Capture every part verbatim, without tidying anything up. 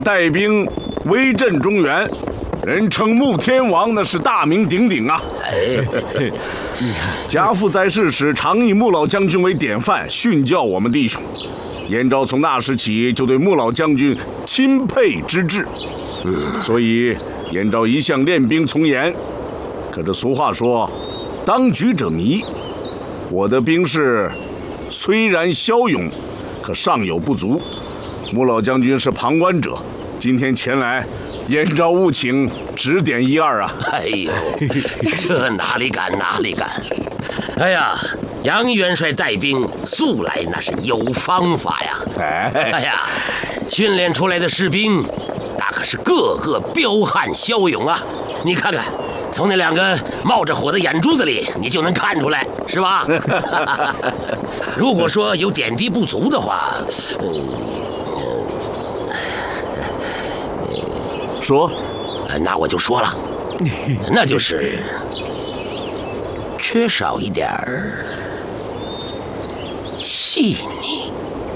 带兵威震中原，人称穆天王，那是大名鼎鼎啊。哎，家父在世时常以穆老将军为典范，训教我们弟兄。燕昭从那时起就对穆老将军钦佩之至，所以燕昭一向练兵从严。可这俗话说，当局者迷。我的兵士虽然骁勇，可尚有不足。穆老将军是旁观者，今天前来，燕昭务请指点一二啊！ 哎呦，这哪里敢哪里敢！哎呀，杨元帅带兵素来那是有方法呀！哎，哎呀，训练出来的士兵，那可是个个彪悍骁勇啊！你看看，从那两个冒着火的眼珠子里，你就能看出来，是吧？如果说有点滴不足的话，嗯。 说， 那我就说了，那就是缺少一点儿细腻。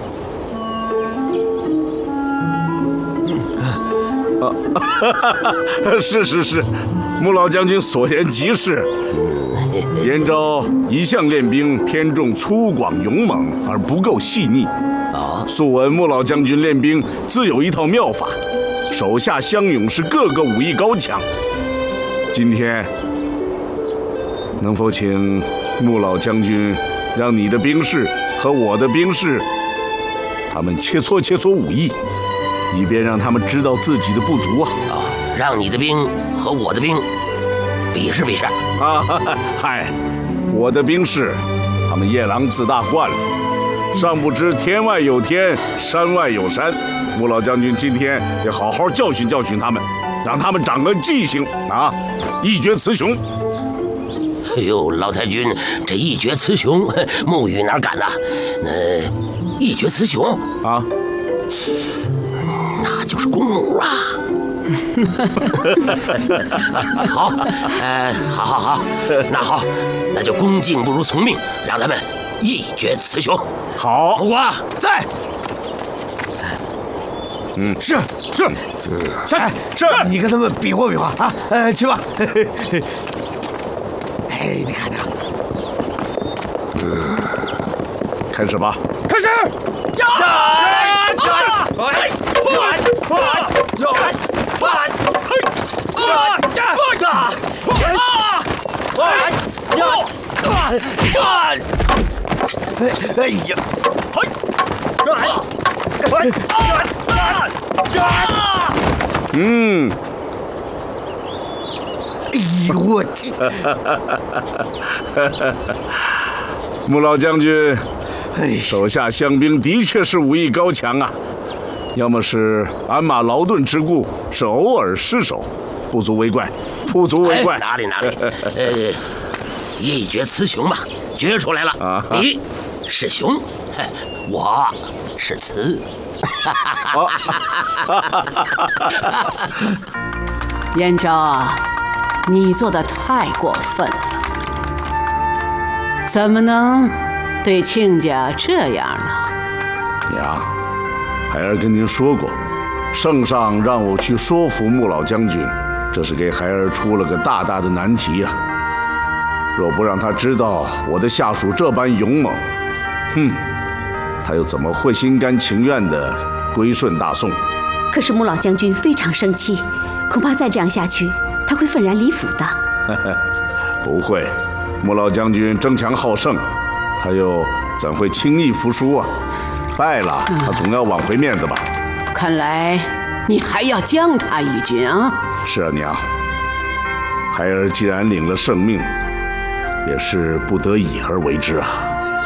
啊，是是是，穆老将军所言极是。燕昭一向练兵偏重粗犷勇猛，而不够细腻。啊，素闻穆老将军练兵自有一套妙法。手下乡勇士个个武艺高强，今天能否请穆老将军让你的兵士和我的兵士，他们切磋切磋武艺，以便让他们知道自己的不足啊！ 啊，让你的兵和我的兵比试比试啊！嗨，我的兵士，他们夜郎自大惯了，尚不知天外有天，山外有山。穆老将军今天得好好教训教训他们，让他们长个记性啊！一决雌雄。 哎呦，老太君，这一决雌雄，穆羽哪敢呐？那、呃、一决雌雄啊，那就是公母啊！好，呃，好好好，那好，那就恭敬不如从命，让他们一决雌雄。 好， 胡瓜在。 嗯，是是， 嗯，下去是，你跟他们比划比划啊，呃，去吧。哎，你看着， 嗯，开始吧， 开始。呀！呀！呀！呀！哎呀！ 嗯， 哎呦我这， 穆老将军，手下乡兵的确是武艺高强啊，要么是鞍马劳顿之故，是偶尔失手，不足为怪，不足为怪。 哎、哪里哪里，呃，一决雌雄嘛，决出来了。啊、你是雄，我是雌。 燕昭啊，你做的太过分了，怎么能对亲家这样呢？ 娘，孩儿跟您说过，圣上让我去说服穆老将军，这是给孩儿出了个大大的难题呀、啊。若不让他知道我的下属这般勇猛，哼，他又怎么会心甘情愿地归顺大宋？ 可是穆老将军非常生气，恐怕再这样下去，他会愤然离府的。 不会，穆老将军争强好胜，他又怎会轻易服输啊？败了，他总要挽回面子吧？ 看来你还要将他一军啊！ 是啊，娘。孩儿既然领了圣命，也是不得已而为之啊。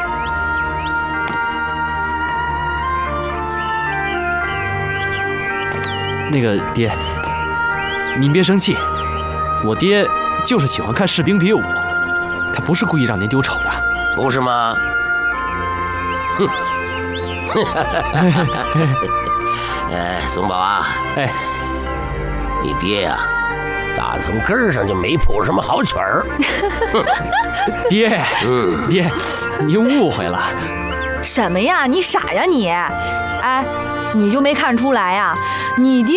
那个爹，您别生气，我爹就是喜欢看士兵比武，他不是故意让您丢丑的， 不是吗？哼！呃，松宝啊，哎，你爹呀、啊，打从根儿上就没谱什么好曲儿。 爹，嗯，爹，您误会了。 什么呀？你傻呀你？哎，你就没看出来呀？你爹。